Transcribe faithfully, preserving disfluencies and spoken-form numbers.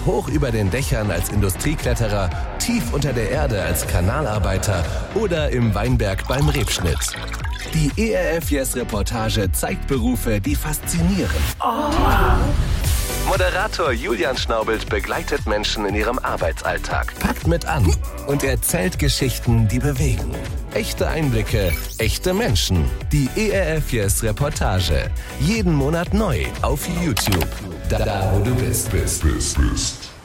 hoch über den Dächern als Industriekletterer, tief unter der Erde als Kanalarbeiter oder im Weinberg beim Rebschnitt. Die E R F Yes-Reportage zeigt Berufe, die faszinieren. Oh. Moderator Julian Schnaubelt begleitet Menschen in ihrem Arbeitsalltag, packt mit an und erzählt Geschichten, die bewegen. Echte Einblicke, echte Menschen. Die E R F Yes-Reportage. Jeden Monat neu auf YouTube. Da, da wo du bist, bist, bist, bist.